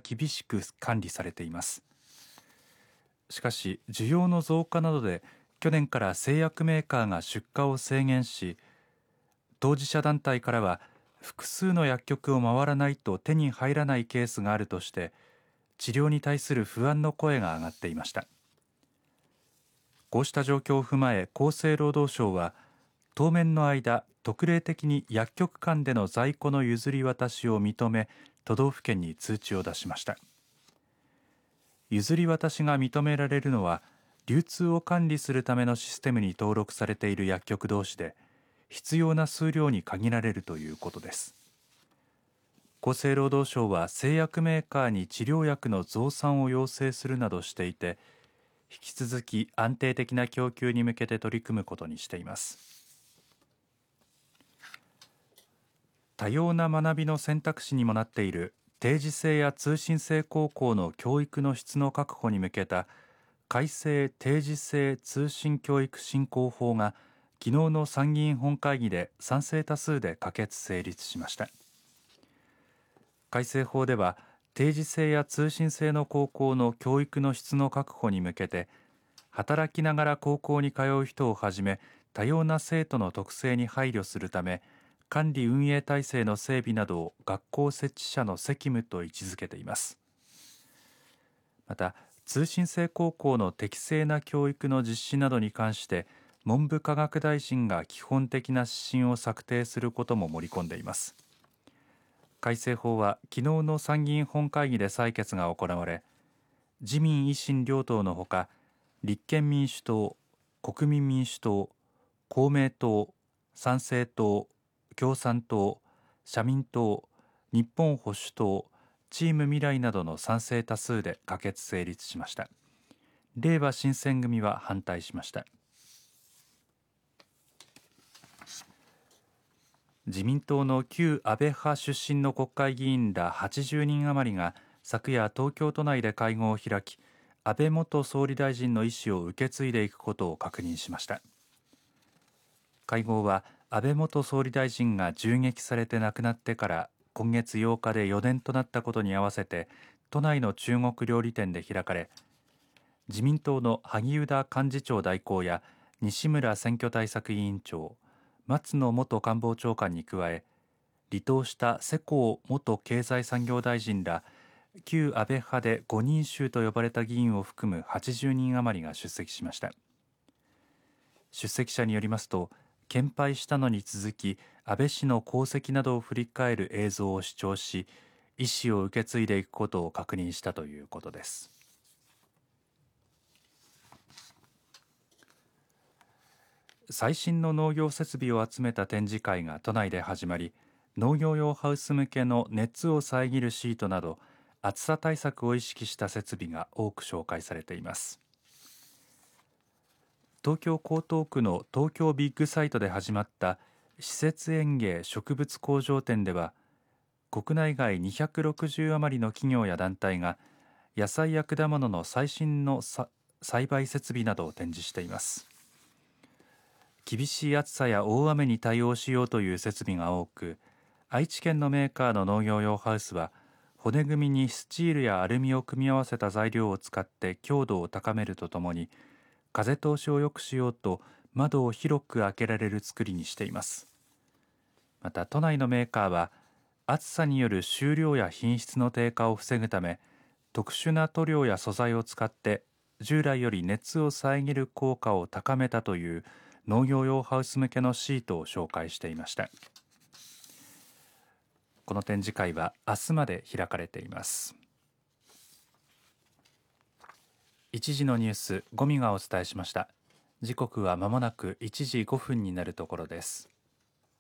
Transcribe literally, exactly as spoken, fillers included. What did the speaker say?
厳しく管理されています。しかし需要の増加などで去年から製薬メーカーが出荷を制限し、当事者団体からは複数の薬局を回らないと手に入らないケースがあるとして治療に対する不安の声が上がっていました。こうした状況を踏まえ厚生労働省は当面の間特例的に薬局間での在庫の譲り渡しを認め都道府県に通知を出しました。譲り渡しが認められるのは流通を管理するためのシステムに登録されている薬局同士で必要な数量に限られるということです。厚生労働省は製薬メーカーに治療薬の増産を要請するなどしていて、引き続き安定的な供給に向けて取り組むことにしています。多様な学びの選択肢にもなっている定時制や通信制高校の教育の質の確保に向けた改正定時制通信教育振興法が昨日の参議院本会議で賛成多数で可決成立しました。改正法では定時制や通信制の高校の教育の質の確保に向けて働きながら高校に通う人をはじめ多様な生徒の特性に配慮するため管理運営体制の整備などを学校設置者の責務と位置づけています。また通信制高校の適正な教育の実施などに関して文部科学大臣が基本的な指針を策定することも盛り込んでいます。改正法は昨日の参議院本会議で採決が行われ、自民維新両党のほか立憲民主党、国民民主党、公明党、参政党、共産党、社民党、日本保守党、チーム未来などの賛成多数で可決成立しました。れいわ新選組は反対しました。自民党の旧安倍派出身の国会議員らはちじゅうにん余りが昨夜東京都内で会合を開き、安倍元総理大臣の遺志を受け継いでいくことを確認しました。会合は安倍元総理大臣が銃撃されて亡くなってから今月ようかでよねんとなったことに合わせて都内の中国料理店で開かれ、自民党の萩生田幹事長代行や西村選挙対策委員長、松野元官房長官に加え、離党した世耕元経済産業大臣ら旧安倍派でごにん衆と呼ばれた議員を含むはちじゅうにん余りが出席しました。出席者によりますと、献杯したのに続き安倍氏の功績などを振り返る映像を視聴し、遺志を受け継いでいくことを確認したということです。最新の農業設備を集めた展示会が都内で始まり、農業用ハウス向けの熱を遮るシートなど暑さ対策を意識した設備が多く紹介されています。東京江東区の東京ビッグサイトで始まった施設園芸植物工場展では、国内外にひゃくろくじゅう余りの企業や団体が野菜や果物の最新の栽培設備などを展示しています。厳しい暑さや大雨に対応しようという設備が多く、愛知県のメーカーの農業用ハウスは骨組みにスチールやアルミを組み合わせた材料を使って強度を高めるとともに、風通しを良くしようと窓を広く開けられる作りにしています。また都内のメーカーは暑さによる収量や品質の低下を防ぐため、特殊な塗料や素材を使って従来より熱を遮る効果を高めたという農業用ハウス向けのシートを紹介していました。この展示会は明日まで開かれています。一時のニュース、ゴミがお伝えしました。時刻はまもなくいちじごふんになるところです。